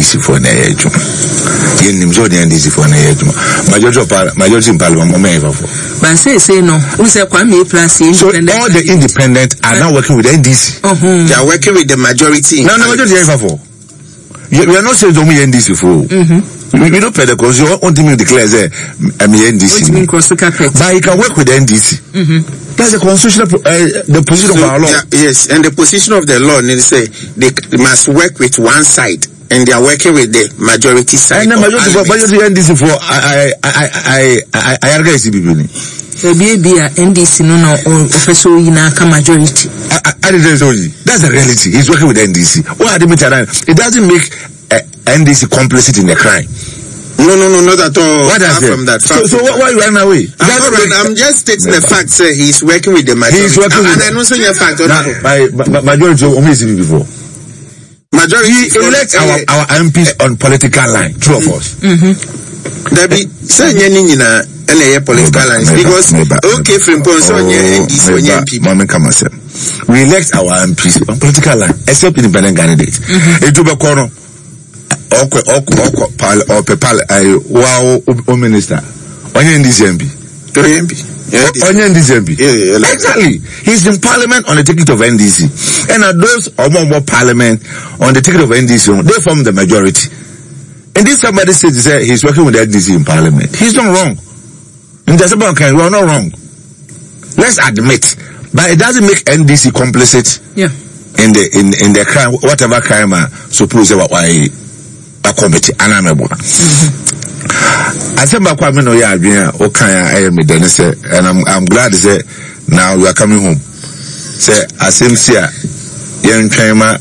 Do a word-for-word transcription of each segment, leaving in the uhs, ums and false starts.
C for an age. Yen him so the N D C for an age. Majority of majority in Parliament, but say, say no, who said Kwame Plus? So all the independent are now working with N D C. Uh-huh. They are working with the majority. No, no, majority for. We are not saying only N D C for. Mm-hmm. We, we don't pay the cost. You want to declare say I mean N D C. But he can work with N D C. Mm-hmm. That's the constitutional uh, the position so, of our law. Yeah, yes, and the position of the law they say they must work with one side, and they are working with the majority side. And the majority, majority N D C for I I I I I I argue C B P. Maybe N D C no no official in a majority. I didn't say that's the reality. He's working with N D C. What are the it doesn't make uh, N D C complicit in the crime. No, no, no, not at all. What far from that. So, so why, why you run away? I'm, not run, I'm just stating the fact, sir. He's working with the majority. He's working and, with and I don't say the fact. My, my majority of only before. Majority. He elects our, our M Ps on political line. True of us. Mm-hmm. Debbie, say any na L A political lines because okay, from so N D C or N P. Mama come and say, we elect our M Ps on political line, except independent candidates. It will be corner. Oko oko oko pal or pepal I wow o minister onye N D C M P M P onye N D C M P exactly. He's in parliament on the ticket of N D C, and at those omo parliament on the ticket of N D C they form the majority. And this somebody says say he's working with the N D C in parliament, he's not wrong. In the second kind, we are not wrong. Let's admit, but it doesn't make N D C complicit. Yeah. In the in in the crime, whatever crime uh, suppose what why a committee anamebo. I said back when no ya adwena o kan I am the say, and I'm I'm glad to say now you are coming home. Say asem sia yen twema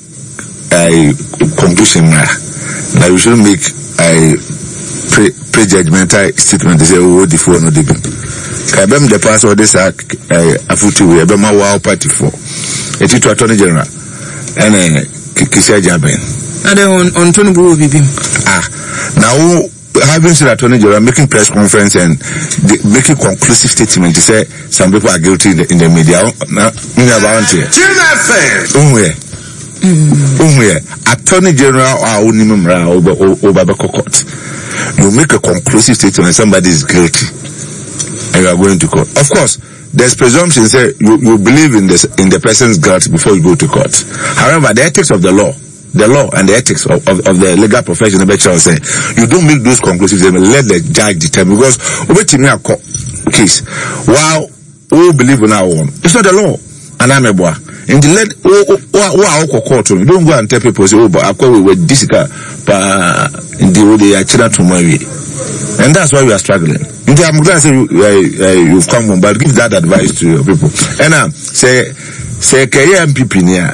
a conclusion na now you should make a pre prejudgmental statement to say oh the phone no dey. Kabem the pass all this a afuti we be ma wow party for. It to Attorney General and uh, Kisia Jaben. And then on on Tony Buru Bibi. Ah, now having said Attorney General making press conference and the, making conclusive statement to say some people are guilty in the, in the media. Now, me about here. Umwe, umwe. Attorney General or Unimura over over court. You make a conclusive statement and somebody is guilty, and you are going to court. Of course. There's presumption say you, you believe in this in the person's guilt before you go to court. However, the ethics of the law, the law and the ethics of, of, of the legal profession will say you don't make those conclusive statements, let the judge determine, because over to me a case while we believe in our own, it's not the law. And I'm a boy. In the let oh court you don't go and tell people say, oh but I call we were disika in the way they are children to marry. And that's why we are struggling. I'm glad to say you, uh, uh, you've come home, but give that advice to your people. And now, uh, say, say, K M P P near.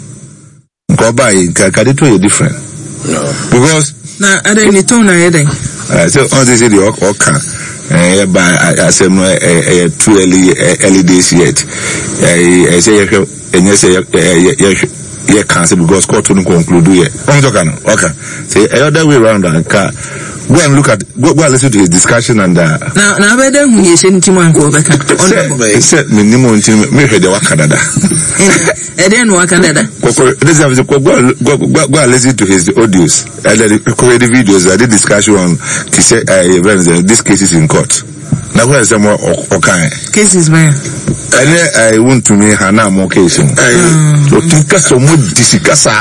Go by, Kadito is different. No. Because. Now, I don't need to know anything. So, on this, the Oka. Uh, by I say no, uh, too early, early days yet. I say, and you say, yeah, cancer because court to conclude. Yeah, okay. Say, other way around, and car. Go and look at, go, go and listen to his discussion and uh. Now, now, I don't hear anything more go back. He said, minimum, me heard the Canada. I didn't work Canada. Go, go, go, go and listen to his audios and then the videos. I did discussion on, he said, uh, this case is in court. Now, where is some more okay? Cases, man. And I want to make Hana more case. I think so much disicasa.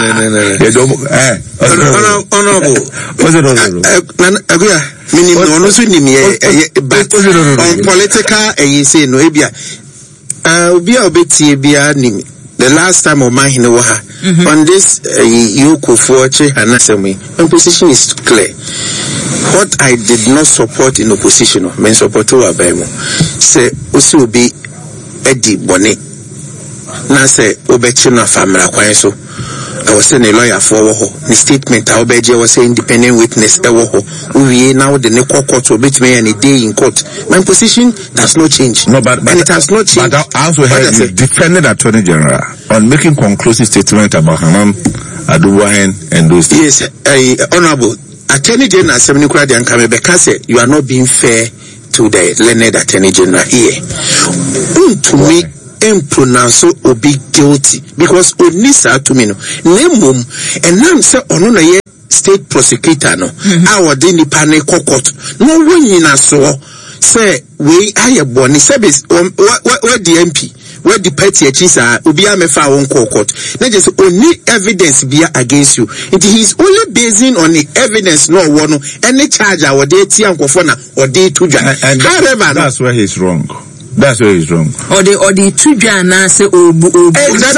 Honorable. Was it honorable? Minimum, also, on political, and you say, no, uh, be a bit, be a name. The last time of mine, on this, you could forge and answer me. My position is clear. What I did not support in opposition, men support to Abemo, say, also be Eddie Bonnet. Now say, Obechina family, so I was saying a lawyer for the statement. I was saying independent witness. We now the Neko court will beat me any day in court. My position does not change. No, but, but and it has not changed. But I also heard you defended Attorney General on making conclusive statement about Hanam, Aduwahen, and those things. Yes, uh, Honorable Attorney General Assembly Crowd and Kamebeka said you are not being fair to the learned Attorney General here. Mm, to me. And pronounce or be guilty because only sa to me no name and now say ono na ye state prosecutor no our de nipa ne court no wonyina so say we aye boni service where the M P where the party achisa obi amefa won court na just only evidence be against you it is only basing on the evidence no one any charge our dey ti ankofo na or dey to dwa however that's where he's wrong. That's where he's wrong. Or the or the two jana say obu obu.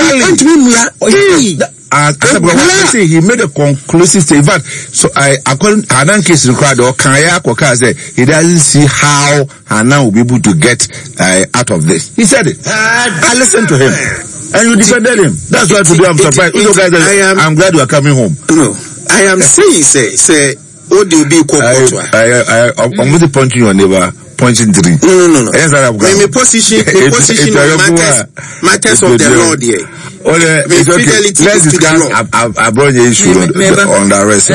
Exactly. Uh, say he made a conclusive statement. So I according Hanan case in crowd or Kaya Koka said he doesn't see how Hanan will be able to get uh, out of this. He said it. I listened to him. And you defended him. That's why today I'm surprised. You guys, I am, I'm glad you are coming home. No. I am saying say say what do you be called? I I I I'm going to punch your neighbor. Pointing three. No, no, no, no. Yes, I have got. My position, my position on matters, matters of the law there. Oh, yeah, it's okay. Let's discuss. I brought the issue on the arrest.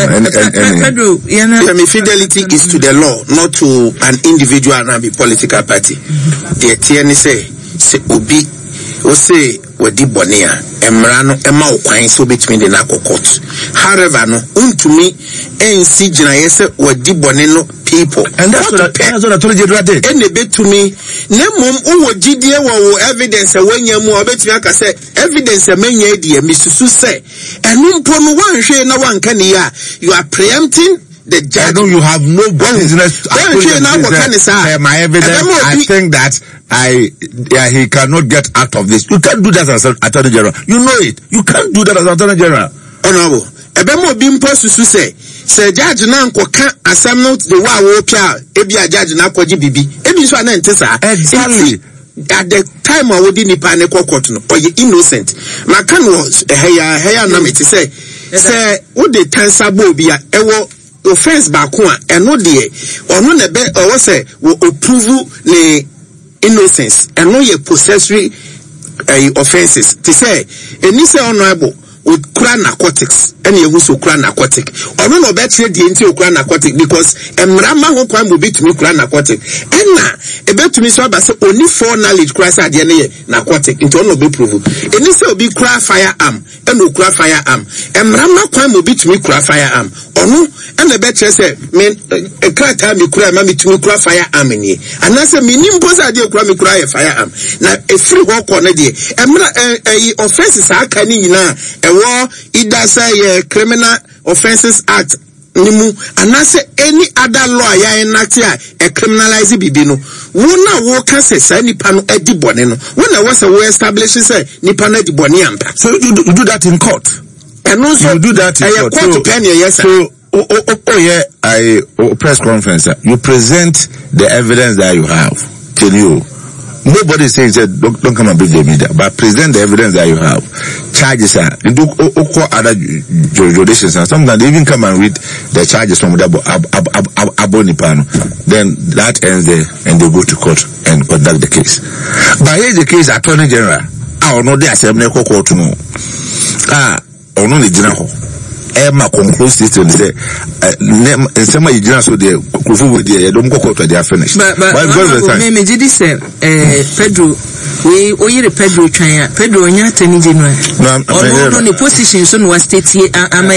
My fidelity is to the law, not to an individual and a political party. The T N say, say, Obi, o say, we di bonia, emrano, ema ukwain so between the narco courts. However, no, untumi, en si jina yese, we di boneno, people. And that's what, I, that's what I told you that day. And they bet to me, Nemum, who G D A or evidence, when you more bet me, I say, evidence, a many idea, Mister Susse. And Numpon one share no one can hear. You are preempting the judge. I know you have no business. I my evidence, I think that I, yeah, he cannot get out of this. You can't do that as an Attorney General. You know it. You can't do that as an Attorney General. Honorable. Ebemo bimpo susu say say judge na nkoka asam no the wa wo pia ebi a judge na kwaji bibi ebi so na ntesa exactly at the time I would nipa ne court no or innocent maka no heya heya na me ti say say wo de tansa bo bia ewo offense ba ko a eno de ono na be o say wo approve ne innocence eno ye possessory uh, offenses ti say eni say honorable with kura narcotics and you who kura narcotic or no better the into kura narcotic because emrama ho kwan mo bit me kura narcotic and na e bet me so ba say only for knowledge kura say de na narcotic into no be prove eni say obi kura firearm and no kura firearm emrama kwan mo bit me kura firearm onu and the better say me e krata me kura ma me tumi kura firearm ni and na say me nimpo say de kura me kura firearm na e free ho ko na de emra e offenses aka ni nyina war either say uh, criminal offences act nimu and I say any other law ya enact here a criminalize bibi no wona wo ka say say nipa no edi bone no wona was a we establish say nipa no edi bone ampa so you do, you do that in court and also you do that in court, court so, pen yes so oh, oh, oh, oh yeah I oh, press conference you present the evidence that you have till you nobody is saying that don't, don't come and bring the media, but present the evidence that you have. Charges are you do other jurisdictions and sometimes they even come and read the charges from the Abonipano. Then that ends there and they go to court and conduct the case. But here's the case Attorney General. I don't know the assembly court to know. Ah, or no the general. Emma concludes it and say, somebody general so they don't go to they are finished. But, but, me, me, did say, eh, Pedro, we, oh, you're Pedro China, Pedro, and you're Attorney General. No, I'm on the position, so no state here, I'm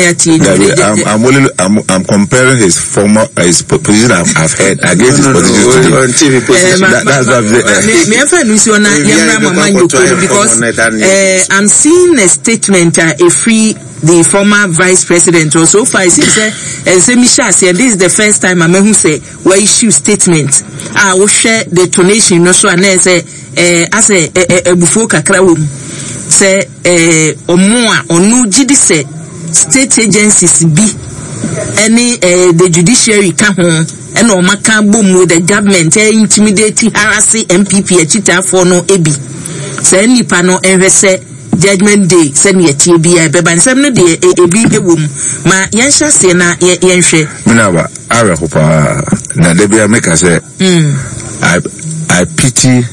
I'm only, I'm, I'm comparing his former, his position I've, I've had against his position on T V position. That's what me, I'm fine with you on because I'm seeing a statement, a free, the former vice president or so far, he said, and say, Michelle, and this is the first time I'm who say, we issue statement. I will share the donation, no, so and then say, eh, as a before Kakrawum, say, eh, or more, or no, G D say, state agencies be any, eh, the judiciary come home, and or maka boom with the government, eh, intimidating, harassing M P P, a cheater for no A B. Say, any panel, and say, Judgment Day send ye T B I beba nsem no de e bi ewom ma yenhya se na yenhwe minaba awe hopa na de bia make say mm I I pity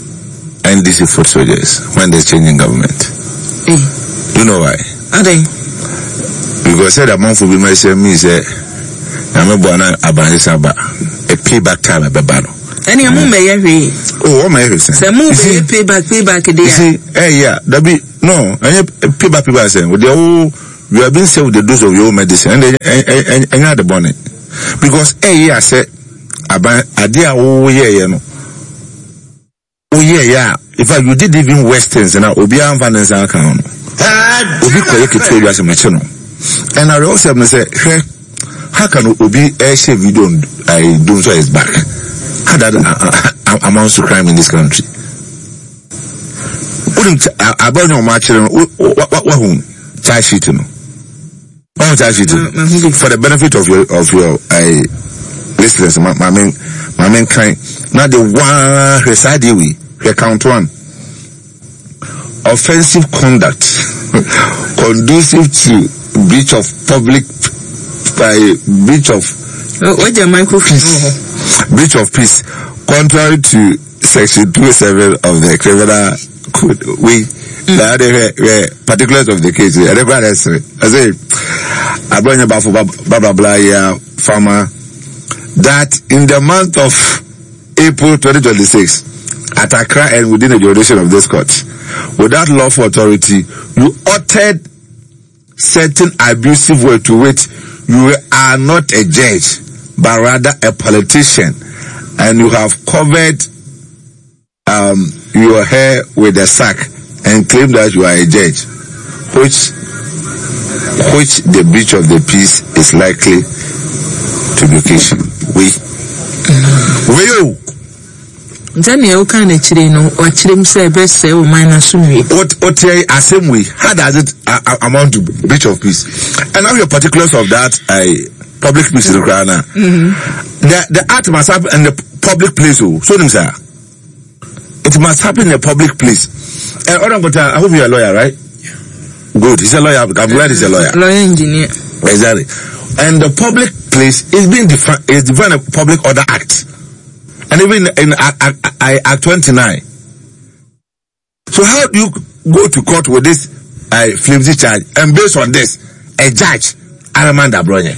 N D C foot soldiers when they're changing government. Eh. You know why? Are they? Because said a month will be my same me say na me bona abanisa ba a payback time e beba no. Any a move may every oh, my everything. Some move payback, payback. You see, eh, yeah, that be no, I payback people are saying with the whole you have been saved with the dose of your own medicine, and and and you the bonnet because eh yeah said about idea oh yeah you know oh yeah yeah if I you did even westerns and obi am finance account obi collect it to you as a machine and I also say hey how can obi air share video I don't so his back how that uh, amounts to crime in this country wouldn't about your match what what what charge sheet no oh charge sheet for the benefit of your of your uh, listeners my my main my main kind now the one reside we we count one offensive conduct conducive to breach of public by uh, breach of oh, what your microphone breach of peace contrary to section two oh seven of the criminal code we mm. the other uh, particulars of the case I never answer I say I bring about for blah blah blah yeah farmer that in the month of April twenty twenty-six at Accra and within the jurisdiction of this court without lawful authority you uttered certain abusive word to which you are not a judge but rather a politician and you have covered um your hair with a sack and claim that you are a judge which which the breach of the peace is likely to be occasion we we you Jani o kan e chire no o chire m say be say o minus we what what asem we how does it uh, amount to breach of peace and now your particulars of that I uh, public peace mm-hmm. Rana mm-hmm. the the act must happen in the public place oh so them say it must happen in a public place and uh, I hope you're a lawyer right yeah. Good he's a lawyer I'm glad he's a lawyer lawyer engineer exactly and the public place is being defined is defined a public order act and even in Act twenty-nine. So how do you go to court with this uh, flimsy charge? And based on this, a judge, Aramanda Bronye.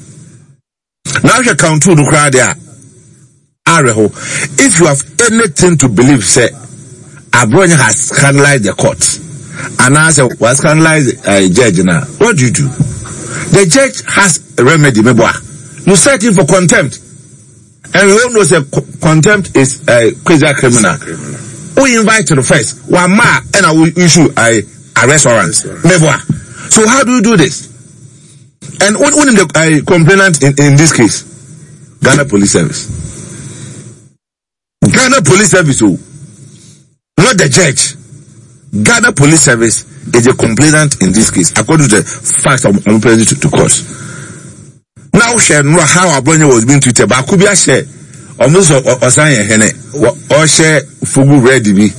Now you count to the crowd there. Areho, if you have anything to believe, say, Abronya has scandalized the court, and I say, was scandalized a uh, judge now. What do you do? The judge has a remedy, Meboa. You set him for contempt. And we all know that contempt is a uh, crazy criminal. criminal. We invite to the first one ma and I will issue a arrest warrant. So how do you do this? And what when the uh, complainant in, in this case, Ghana Police Service, Ghana Police Service, oh, not the judge. Ghana Police Service is a complainant in this case, according to the facts I'm presenting to, to court. Now share know how Abronya was being treated, but could be a share almost or sign a hene or share fugu ready be.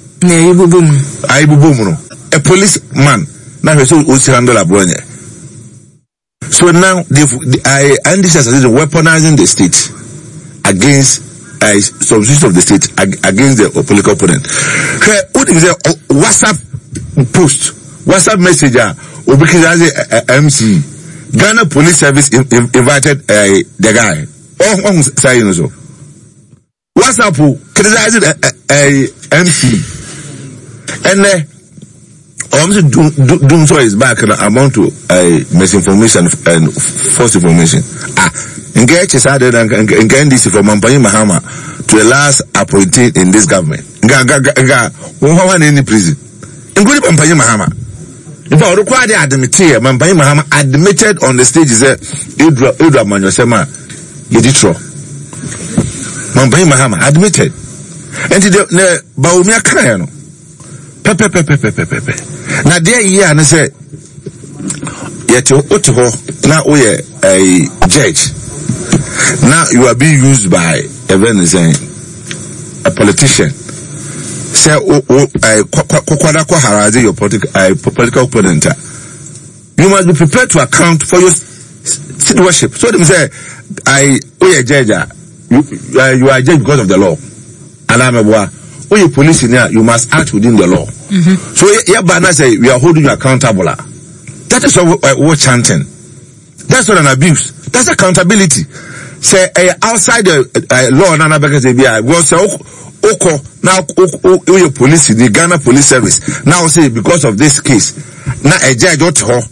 A policeman now he also handle Abronya. So now they I and this is weaponizing the state against uh, substitution of the state against the political opponent. What is a WhatsApp post, WhatsApp messenger, or because as a M C. Ghana Police Service in, in, invited uh, the guy. Oh, oh, saying so. What's up? Criticizing a, a, a M C, and uh, also doing do, do, so is back and amount to uh, misinformation and false information. Ah, engage is added and engage this from Mampani Mahama to the last appointee in this government. Ga ga ga ga. One in the prison. Including Mampani Mahama. If I require the admitted, Mampani Mahama admitted on the stage is a Idra Idra Manyosema Yeditro. Mampani Mahama admitted. And the Baumia Kayano. Pepe pepe pepe pepe. Now there year and I say yet Otiho now we a judge. Now you are being used by a saying a politician. Say oh oh I kwada kwa harazi your political uh, political opponent. You must be prepared to account for your citizenship. So them say I oh yeah judge you uh, you are judge because of the law. And I'm a boy. Oh you police in here you must act within the law. Mm-hmm. So yeah banner say we are holding you accountable. That is what uh, we're chanting. That's not an abuse. That's accountability. Say uh, outside the uh, law and another say yeah we say Oko now Oyo police the Ghana Police Service now say because of this case now a judge out here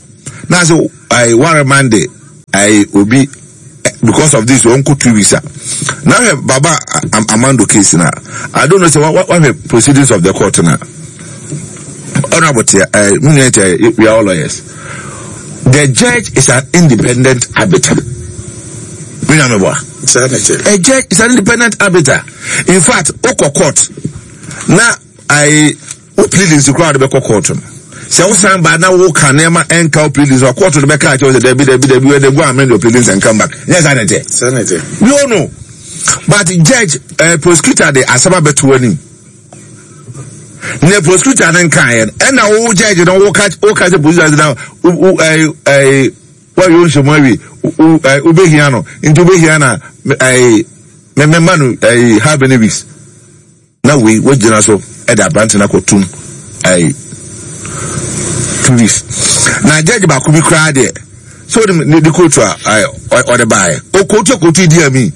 Now so I one Monday I will be because of this one could two weeks. Now Baba I'm Amando case now. I don't know so what what the proceedings of the court now. Honorable uh we are all lawyers. The judge is an independent arbiter. Remember, a judge is an independent arbiter. In fact, Oko court. Now I pleadings to crowd the court. So some by now walk can never encounter pleadings or court to the back of the Debbie Debbie Debbie where they go and amend your pleadings and come back. Yes, Senator. Senator. No, no. But the judge, uh, prosecutor, the Asaba Betuani. The prosecutor and kind, and now all judge don't walk at all kinds of positions now. I, what you should marry, Ubehiano, into Behiana, I, Memanu, I have any weeks. Now we, what you know, so at that Bantanako tomb, I, two weeks. Now, judge about could be cried there. So the culture, I, or the buy. O Koto Kotu, dear me.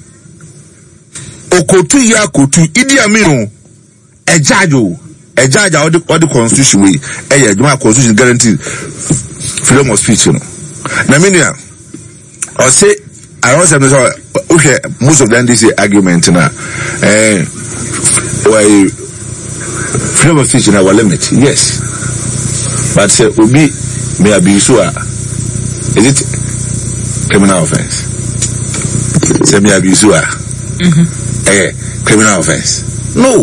O Kotu Yakutu, Idi Amino, a judge. A judge or the, or the constitution way, a my constitution guaranteed freedom of speech. You know, Naminia, or say, I also have okay, most of them this argument now, eh, why freedom of speech in our limit, yes, but say, will be may I be sure, is it criminal offense? Say, may I be sure, eh, criminal offense? No.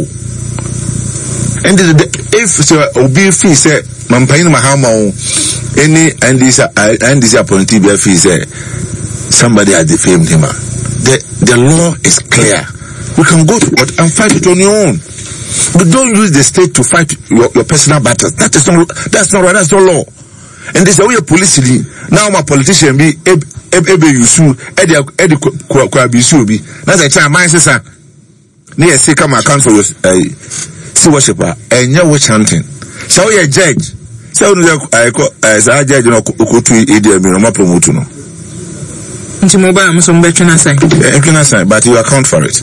And if so, Obi fee say, Mampain Mahama, any and this and this appointee be fee say, somebody has defamed him. The the law is clear. We can go to court and fight it on your own. But don't use the state to fight your, your personal battles. That is not that's not right. That's not law. And this is a way of police now. My politician be ebe yusu edi edi kwa kwa bisu bi. That's a time my sister. Near say come account for your. Uh, See worshiper, and you're chanting. So you're a judge. So I call as a judge, you know, Kutu idiom, you know, promote no. Into mobile, I'm some better than sign. But you account for it.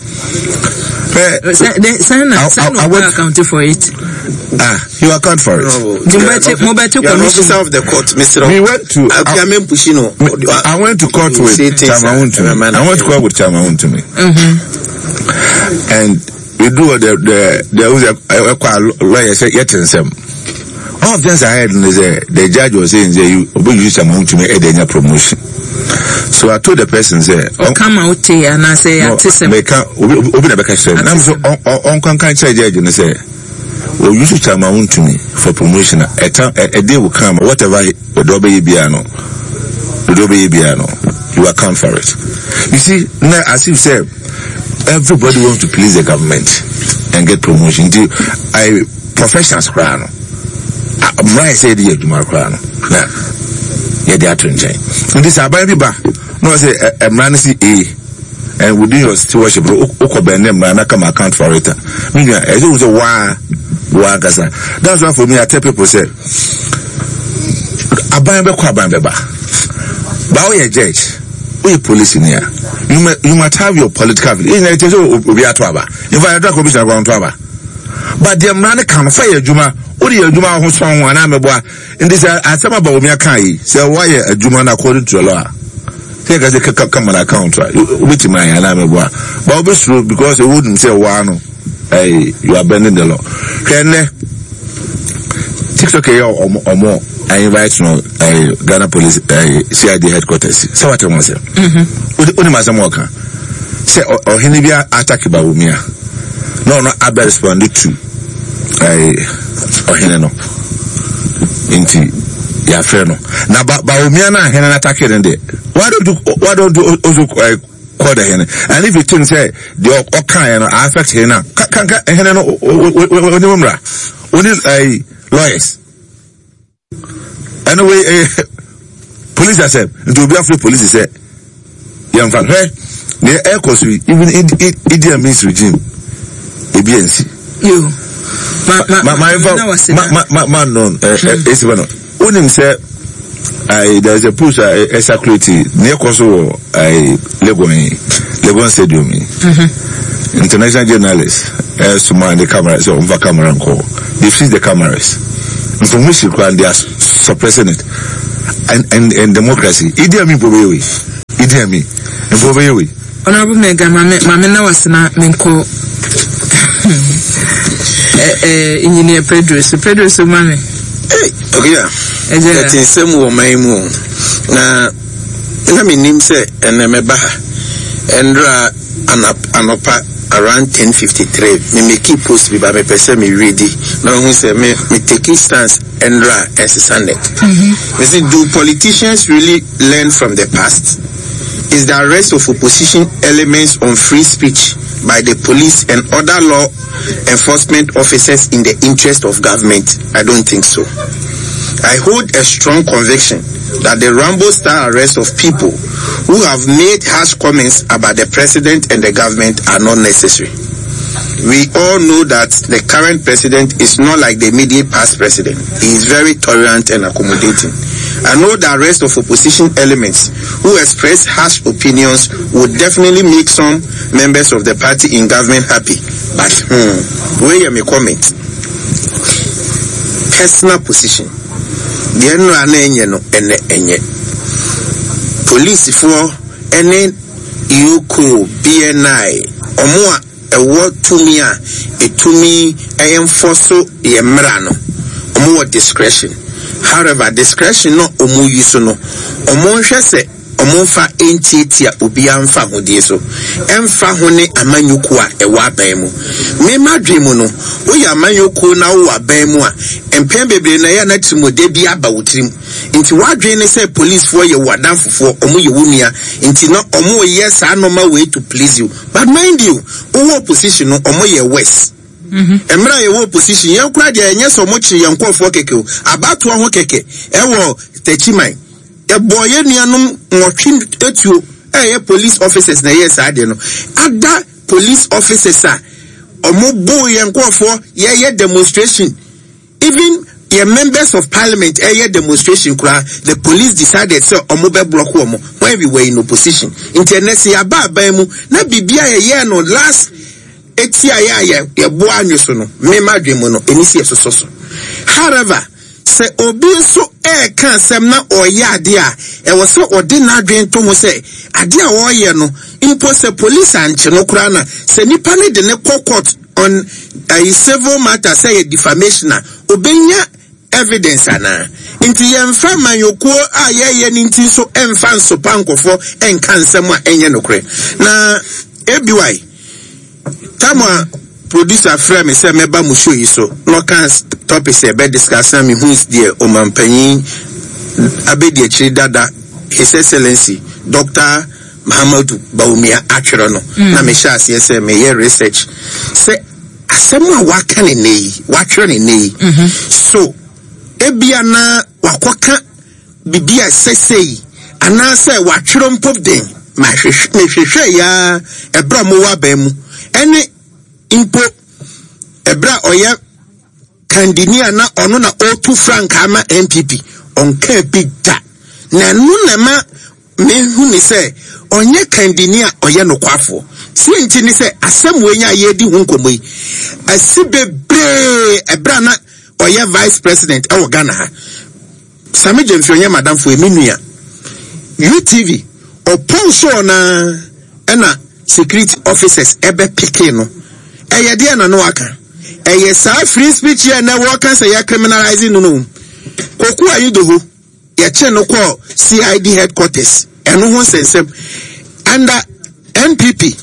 I will account for it. Ah, you account for it. Officer of the court, Mister We went to. I went to court with Chamaun to me. I went to court with Chamaun to me. And we do the the the lawyer say yet in some. All of them I heard the the judge was saying say you you use Chamaun to me a danger promotion. So I told the person say oh come out here and I say at some make obi na beka say na so on kan kan say judge no say oh you use Chamaun to me for promotion a time a day will come whatever the dobe bia no the dobe bia no you account for it. You see now as you say everybody wants to please the government and get promotion. I professionals crown. I'm right say the Juma crown. Now, yeah, they are to enjoy. This is about ba. No, say a man see A, and within your stewardship, Oko Benem, I come account for it. Meaning, I don't say why, why, that's why for me I tell people say, Abambe kwa bambeba. Ba we judge. We police in here. You might you might have your political view. In it is obi atwaba. If I don't commission around twaba. But the man can fire Juma. Odi Juma ho so ho na meboa. In this asema ba omi akai. Say why a Juma according to the law. Say ga say come on account. Which man na meboa. But obi true because you wouldn't say one no. Hey, you are bending the law. Kenne TikTok here or more. I invite no uh, Ghana Police uh, C I D headquarters. So what I want to say. Mhm. Uni mazamoka. Say or hinibia attack ba umia. No no I respond to I or hineno. Inti ya freno. Na ba ba umia na hinena attack in there. Why don't you why don't you also uh, call the hen? And if you think say the okan no affect hena. Kan kan hineno oni umra. Oni uh, lawyers. Anyway, uh, police are said, to be afraid police said, young fan, hey, the air course, even Idi Amin's regime, A B N C. You, my, my, my, my, my, no, it's one. When him said, I, there's a push, a security near Kosovo, I, Legon, Legon Stadium, international journalists, as to mind the cameras, over camera and call. They freeze the cameras. information and they are suppressing it. And and, and democracy. Idi Amin Pobewe. Idi Amin. Pobewe. Honorable Mega, Mame Mame was na menko eh engineer Pedro, so Pedro so Mame. Hey, okay. That is some wo my mu. Na na me nim say enemeba endra anap anopa around ten fifty-three. Me me keep post bi ba me pese me ready. Now who say me me take stance endra as Sunday. Mhm. Is it, do politicians really learn from the past? Is the arrest of opposition elements on free speech by the police and other law enforcement officers in the interest of government? I don't think so. I hold a strong conviction that the Rambo style arrest of people who have made harsh comments about the president and the government are not necessary. We all know that the current president is not like the immediate past president. He is very tolerant and accommodating. I know the arrest of opposition elements who express harsh opinions would definitely make some members of the party in government happy. But, hmm, where you may comment? Personal position. The no ane no ene enye. Police for ene yuko B N I omwa ewo tumi a etumi enforce yemra no omwa discretion. However, discretion no omu yuso no omu hwe se omu fa entitia obi amfa hodie so emfa ho ne amanyuku a ewo aban mu me madwemu no wo ya amanyuku na wo aban mu a empem bebre na ya na trimode bi aba wotrim nti wadwe ne say police for ye wadanfofo omu ye wunua nti no omu ye sa normal way to please you, but mind you wo opposition no omu ye west. Mhm. Emra ye wo position ye kura de enye so mo chi ye nkofo keke o abato ho keke ewo tachiman e boye nuanom nwotwe etuo eh police officers na yes ade no ada police officers a omo bo ye nkofo ye ye demonstration, even the members of parliament eh ye demonstration kura the police decided so omo be block omo when we were in opposition international aba ban mu na bibia ye ye no last eti aya ya ye bo anyo no me madwemu no enisi esoso so. However, se obi so e kan sem na oya ade a e wo so ode na adwen to mo se ade a wo ye no impo se police anche no kura na se nipa ne de ne court on a civil matter say defamation na obenya evidence ana inti ye mfa manyokuo a ye ye ni nti so emfa nso pankofo enka nsem a enye no kure na ebiwai Tama producer frame me say meba mu show yi so no can topic say be discuss me who is there o mampanyin abedi akiri dada His Excellency Doctor Mahamudu Bawumia atwere no na me sha ase say me ye research say asem a waka ne nei watwere ne nei so ebia na wakoka bibia sesei ana say watwere mpop den ma hwehwe ya ebra mo wa ba mu ene impo ebra oya kandinia na ono na otu frank ama M P P onka big da na nu na ma me hu ni se onye kandinia oya no kwafo si nti ni se asem wenya ye di hu nkomoyi asibebre ebra na oya vice president e wo Ghana ha Sami James onye madam fo eminua U T V opon so na ena security officers ebe pike no eye de na no aka eye sa free speech here na work say ya criminalizing no no koku ayidoho ye che no ko C I D headquarters eno ho sensem under N P P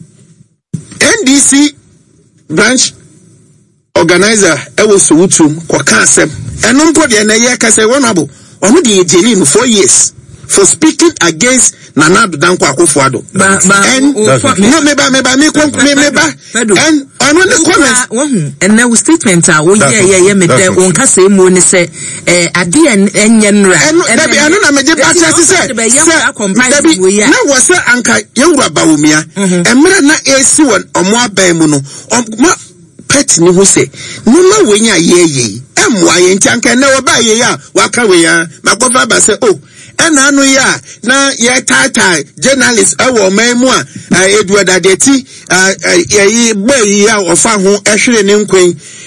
N D C branch organizer e wo so wutum ko ka asem eno mpo de na ye ka say one abo onu de jeli no four years for speaking against Nana Danko Akufo-Addo. And no meba meba me kom me meba and I want the comments and now statement ah wo yeah yeah yeah me there won ka say mo ni say eh ade enye nra and na be anu na me je pa say say na wo say anka yewura Bawumia emre na esi won omo aban mu no pet ni ho say no ma wenya ye ye emwa ye ntanka na wo ba ye ya waka we ya makofa ba say oh and anu ya na ye tata journalist awo maimu a Edward Adeti eh boy ya ofa ho ehwere ne nkwen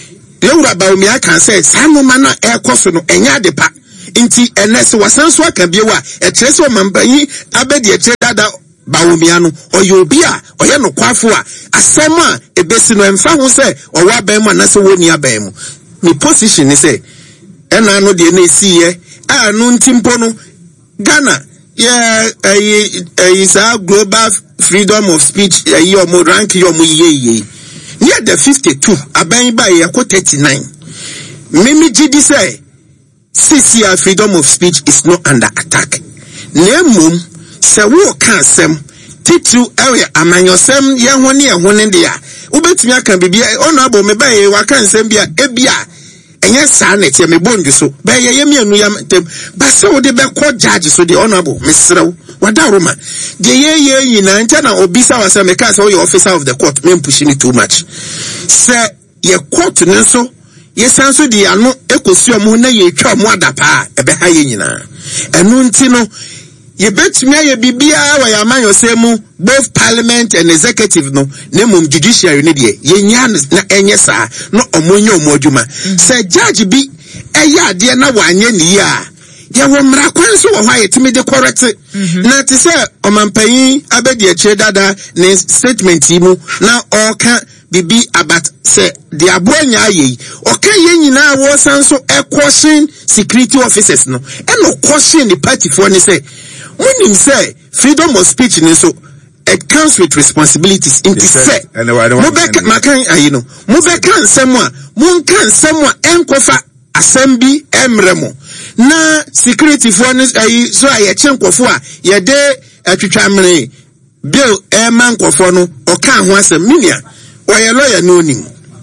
yewura Bawumia can say sanoma na ekoso no enya de pa nti enese wasanso aka biewa e kire se omampanyi abedi e kire dada Bawumia no oyobi a oye no kwafo a asem a ebesi no emfa ho se owa ban mu na se woni aban mu me position ni say ena no de na esiye a no ntimpo no Ghana yeah eh eh sa global freedom of speech eh your mo rank your mo ye near the fifty-two aban ba ye ko thirty-nine mimi gidi say C C R freedom of speech is not under attack nemum se wo kan sem titu area amanyosem ye ho ne ye ho ne dia ubetumi aka bibia honorable me ba ye wa kan sem bia ebia enye sa na tie me bondu so ba ye ye mianu ya tem ba se wo de be ko judge so the honorable mesrew wada roma de ye ye nyina nta na obisa wa se me ka se wo ye officer of the court me pushing it too much se ye court ne so ye sanso de ano ekosi omo na ye twa mo adapa ebe ha ye nyina enu nti no ye betumi aye bibia wa ya man yosemu both parliament and executive no nemum judiciary ne de ye nya na enye sa no omonye omodwuma se judge bi eya de na wanye ni ya ye wo mra kwan so wo ha yetimi de correct na ti se omampanyin abedi akire dada ne statement mu na oka bibi about se the abonya aye oka ye nyina wo sanso e caution security officers no e no caution the party for ni say when him say freedom of speech in so it comes with responsibilities in the say mobeka makan ayi no mobeka nsemwa monka nsemwa enkofa assembly emremo na security for ayi so aye chenkofo a ye de atwitwa mre bill e mankofo no oka ho asem minia oye lawyer no nim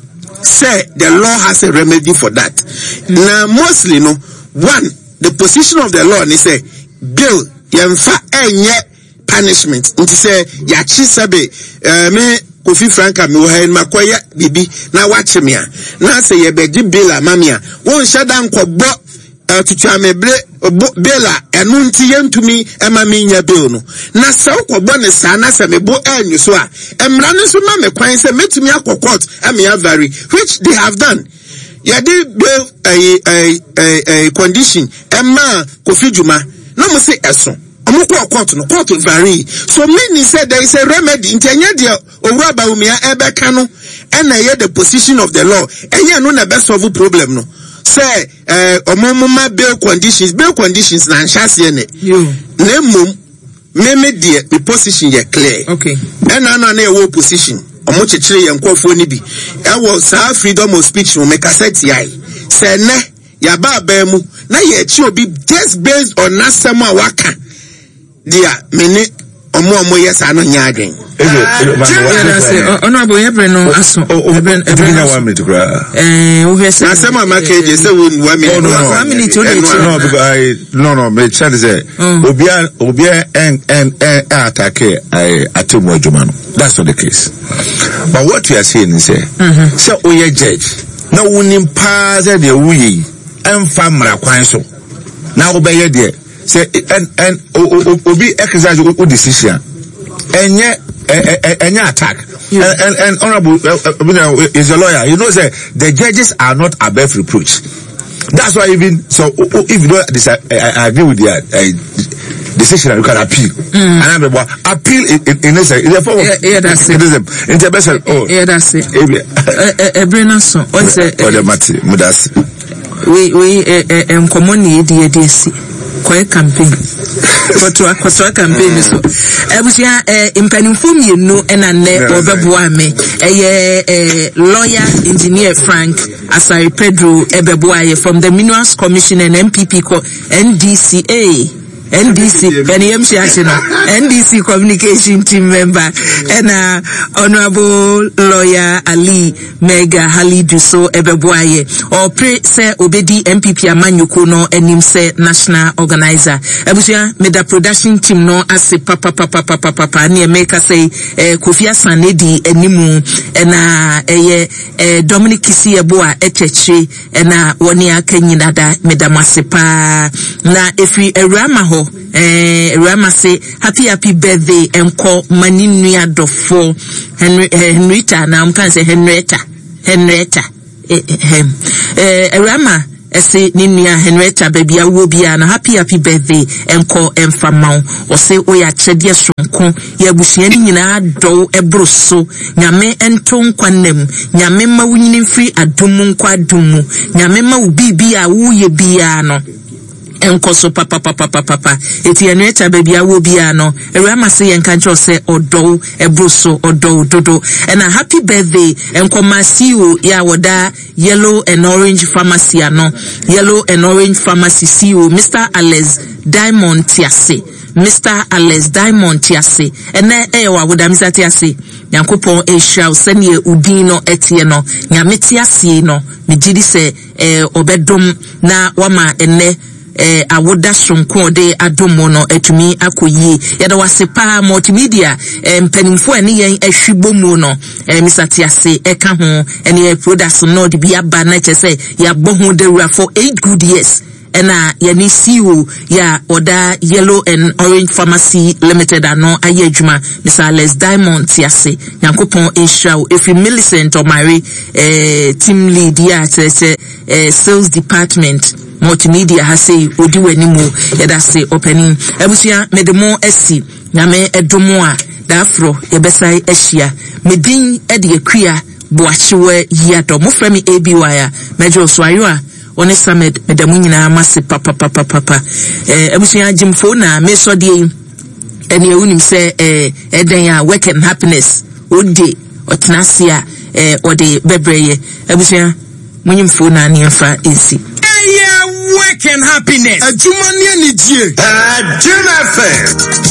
say the law has a remedy for that na mostly no one the position of the law ni say bill yemfa enye punishment nti say ya chi sebe eh me Kofi Franka me wo ha ma koya bibi na wache me a na say ye begi bill amamia won hyada nkobbo tutua mebre bill a enu nti yentumi emami nya bill no na say ukobbo ne sa na say mebo anyu so a emra ne so ma me kwan say metumi akokot amia vary which they have done ye dey bill a a a condition emma Kofi Juma no mo say eso omo ko court no court vary so meaning say there is a remedy intenya dia owura Bawumia ebeka no na ye the position of the law enye no na be solve problem no say eh omomoma bail conditions bail conditions na nhase ne na mum me me dia the position ye clear okay na na na ye wo position omo chechire ye nkofo ni bi e wo sa freedom of speech no make asset yai say ne ya ba ba mu na ye chi obi just based on nasema waka dia meni omo omo yesa no nya adwen honorable yebre no aso eben eben na one minute kra eh wo hwese nasema makeje se wo one minute one minute o dey no because I no no me chance say obia obia en en attack I atemu adwuma no that's not the case but what we are saying is say say oye judge na wonim pa say de wuyi emfa mra kwan so na obeye de say and and obi exercise o decision enye enye attack and and, and honorable uh, is a lawyer you know say the judges are not above reproach that's why even so if you don't decide, I, I agree with the uh, decision you can appeal mm. and I'm about appeal in in, in this in the form yeah, yeah that's it in the best oh yeah that's it eh brena so what say oh the mati mudas we we eh enkomo ni edi edi esi koi campaign kotwa kotwa campaign so ebusia eh impanimfo mienu ena ne obeboa me eh eh lawyer engineer Frank Asari Pedro ebeboa from the Minerals Commission and M P P ko N D C A N D C N M C N D C communication team member and uh, honorable lawyer Ali Mega Halidu so ebeboaye or pray say obedi M P P amanyuko no enim say national organizer ebusia me da production team no ase papa papa papa papa ne make say eh, Kofi Asanedi enimu na eye eh, Dominic Kisieboa echeche na woni aka nyina da me da masepa na efi ewrama ho eh Rama say happy happy birthday enko maninua dofo Henry Henrietta na am kan say Henrietta Henrietta hem eh Erama ese ninia Henrietta baby awo bia na happy happy birthday enko emfamao o se oya chede sonko ya busuani nyina do ebroso nyame ento nkwanem nyame ma wunyini mfiri adum nkwadum nyame ma ubibi a wo ye bia no enko so papa papa papa eti Henrietta baby awo bia no Erama se yenka ncho se odo ebroso odo dodo and a happy birthday enko masiu ya woda Yellow and Orange Pharmacy ano Yellow and Orange Pharmacy C E O Mister Alex Diamond Tiase Mister Alex Diamond Tiase ene e wa woda Mister Tiase Yankopon e shall send ye udin no etie no nyame tiase no me gidi se eh obedom na wama ene eh awoda sonko de adomo no etumi akoyi yeda wasepa multimedia eh, mpanimfo ene yen ahwibomu no eh, Mister Tiase eka ho ene products no de bia ba na chese ya bohu de ra for eight good years ena yani C E O ya oda Yellow and Orange Pharmacy Limited ano aye adwuma Mister Alex Diamond Tiase Yankopon Israel if you Millicent or Mary eh team lead ya say eh, sales department multimedia has say odi wanimu yeda say opening ebusia medemo esi nyame edomo a dafro yebesai ehia medin e de akua boachiwe yado mo frami A B Y a mejo so ayo a oni samed medemu nyina mase papa papa papa eh ebusia jimfo na meso de eni ewunim se eh eden a work and happiness odi otenase a eh odi bebreye ebusia munyimfo na nifa ensi work and happiness. A Jumania Nijie. A Juma Fair.